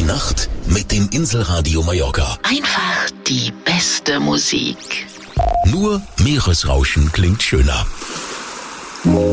Nacht mit dem Inselradio Mallorca. Einfach die beste Musik. Nur Meeresrauschen klingt schöner.